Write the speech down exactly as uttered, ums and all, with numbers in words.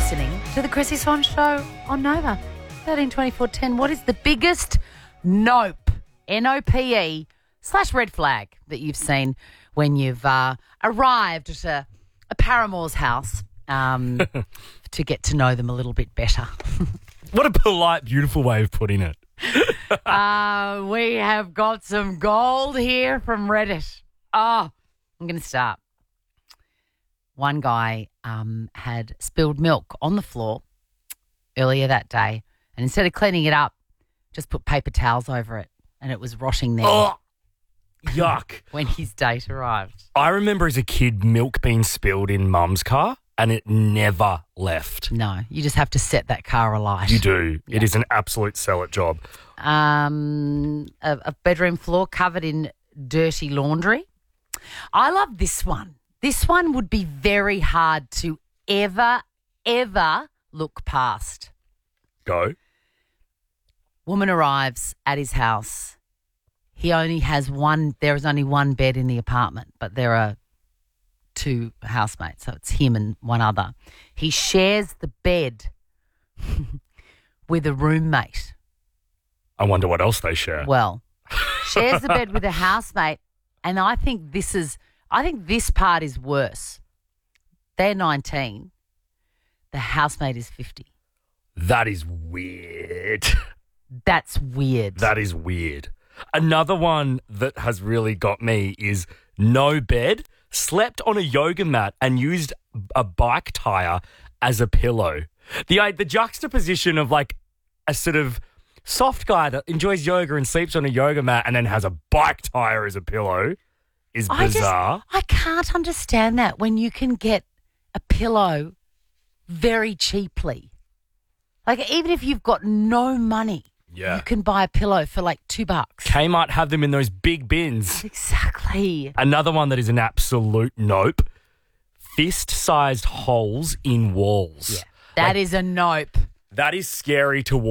listening to the Chrissy Swan Show on Nova. thirteen twenty-four ten. What is the biggest nope, N O P E, slash red flag that you've seen when you've uh, arrived at a, a paramour's house um, to get to know them a little bit better? What a polite, beautiful way of putting it. uh, we have got some gold here from Reddit. Oh, I'm going to start. One guy um, had spilled milk on the floor earlier that day, and instead of cleaning it up, just put paper towels over it, and it was rotting there. Oh, yuck. When his date arrived. I remember as a kid milk being spilled in Mum's car and it never left. No, you just have to set that car alight. You do. Yeah. It is an absolute sell-it job. Um, a, a bedroom floor covered in dirty laundry. I love this one. This one would be very hard to ever, ever look past. Go. Woman arrives at his house. He only has one, there is only one bed in the apartment, but there are two housemates, so it's him and one other. He shares the bed with a roommate. I wonder what else they share. Well, shares the bed with a housemate, and I think this is, I think this part is worse. They're nineteen. The housemate is fifty. That is weird. That's weird. That is weird. Another one that has really got me is no bed, slept on a yoga mat and used a bike tire as a pillow. The the juxtaposition of like a sort of soft guy that enjoys yoga and sleeps on a yoga mat and then has a bike tire as a pillow is bizarre. I, just, I can't understand that when you can get a pillow very cheaply. Like even if you've got no money. Yeah. You can buy a pillow for like two bucks. Kmart have them in those big bins. Exactly. Another one that is an absolute nope. Fist-sized holes in walls. Yeah. That Like, is a nope. That is scary to